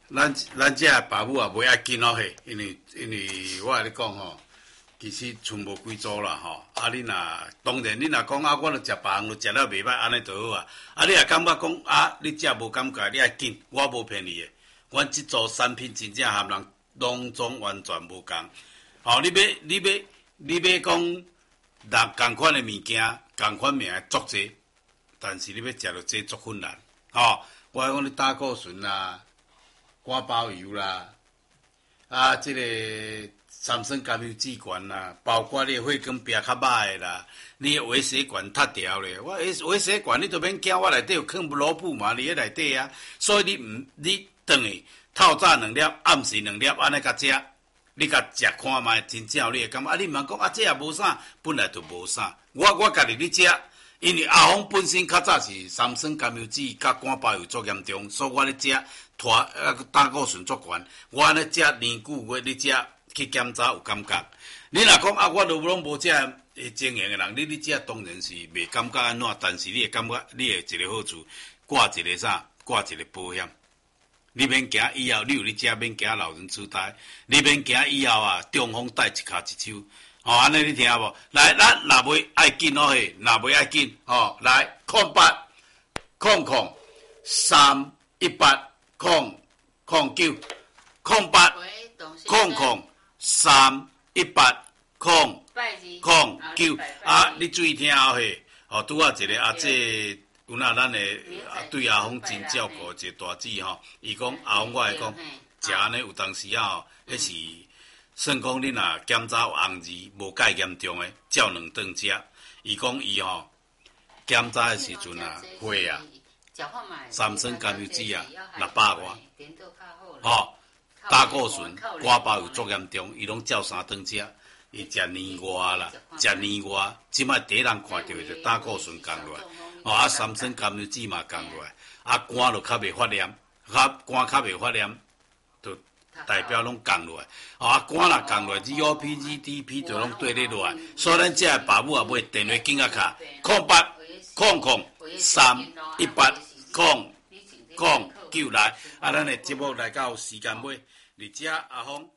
咱这爸母也袂爱紧哦嘿，因为我甲你讲吼，其实剩无几组啦吼。啊，你若当然你若讲啊，我著食别项，著食了袂歹，安尼就好啊。啊，你若感觉讲啊，你食无感觉，你爱紧，我无骗你诶。阮即组产品真正含人拢总完全无共。吼，你要讲共款诶物件，共款名足济，但是你要食着这足困难。吼，我讲你胆固醇啦。肝包油啦，啊，这个三酸甘油脂悬啦，包括你血管壁较歹的啦，你微血管塌掉咧，微血管你都免惊，我内底有藏萝卜嘛，你迄内底啊，所以你顿下透早2粒，暗时2粒，安尼甲食，你甲食看觅，真正你会感觉啊，你毋通讲啊，这也无啥，本来就无啥，我家己咧食。因为阿峰本身较早是三酸甘油脂甲肝包油足严重，所以我咧食胆固醇足悬。我咧食年久月咧食去检查有感觉。你若讲啊，我拢无食经营的人，你食当然是袂感觉安怎，但是你会感觉你会一个好处，挂一个啥，挂一个保险。你免惊以后你有咧食，免惊老人痴呆，你免惊以后啊中风带一骹一手。哦，安尼你听无？来，咱若袂爱紧哦嘿，若袂爱紧哦，来08031809，08031809。啊，你注意听哦嘿，哦，拄啊一个啊这有那咱的对阿峰真照顾一个大姊吼，伊讲阿峰我会讲，食安尼有当时啊，迄是。算讲你若检查有红字无介严重诶，照2顿食。伊讲伊吼检查诶时阵啊，血啊，三酸甘油脂啊600外，吼，胆固醇、肝包油足严重，伊拢照3顿食。伊食年外啦，食年外，即摆第一人看到就胆固醇降落来，哦啊三酸甘油脂嘛降落来，啊肝就较袂发炎，肝较袂发炎。代表拢降落来，啊，肝若降落来 ，GOP、GDP 就拢对咧落来，所以咱这个爸母也买电话紧啊卡，0800318009来，啊，咱的节目来到时间尾，你遮阿峰。